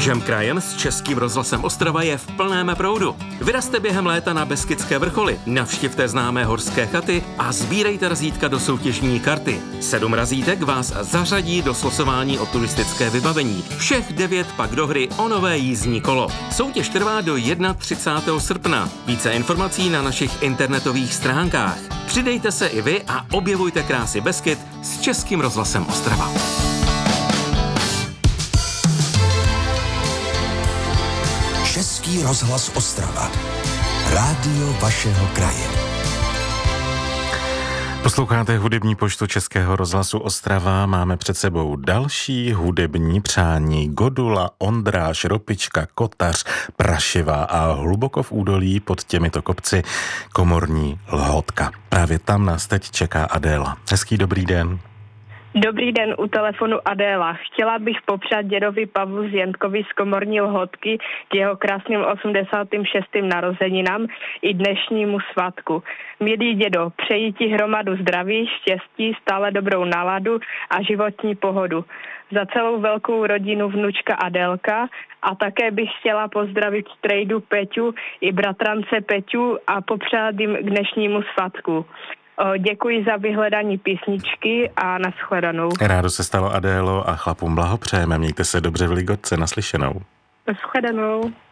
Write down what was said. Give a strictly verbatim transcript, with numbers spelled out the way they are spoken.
Žem krajem s Českým rozhlasem Ostrava je v plném proudu. Vyrazte během léta na Beskydské vrcholy, navštivte známé horské chaty a sbírejte razítka do soutěžní karty. Sedm razítek vás zařadí do slosování o turistické vybavení. Všech devět pak do hry o nové jízdní kolo. Soutěž trvá do třicátého prvního srpna. Více informací na našich internetových stránkách. Přidejte se i vy a objevujte krásy Beskyd s Českým rozhlasem Ostrava. Český rozhlas Ostrava. Rádio vašeho kraje. Posloucháte hudební poštu Českého rozhlasu Ostrava. Máme před sebou další hudební přání. Godula, Ondráš, Ropička, Kotař, Prašiva a hluboko v údolí pod těmito kopci Komorní Lhotka. Právě tam nás teď čeká Adéla. Hezký dobrý den. Dobrý den, u telefonu Adéla. Chtěla bych popřát dědovi Pavlu Zjentkovi z Komorní Lhotky k jeho krásným osmdesátým šestým narozeninám i dnešnímu svatku. Milý dědo, přeji ti hromadu zdraví, štěstí, stále dobrou náladu a životní pohodu. Za celou velkou rodinu vnučka Adélka a také bych chtěla pozdravit strejdu Peťu i bratrance Peťu a popřát jim k dnešnímu svatku. Děkuji za vyhledání písničky a nashledanou. Rádo se stalo, Adélo, a chlapům blahopřejeme. Mějte se dobře v Ligotce. Naslyšenou. Nashledanou.